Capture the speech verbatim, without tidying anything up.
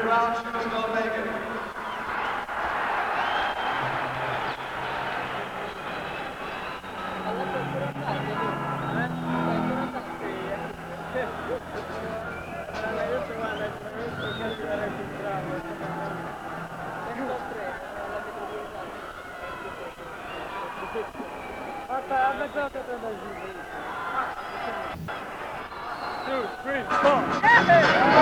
Crouch to go Megan. Alla procura tardi, lì. Eh? Procura tardi. Allora, io ci guardo, io cercare di dare più bravo. centotré, alla metropolitana. Aspetta, aspetta, aspetta, aspetta. Two, three, four.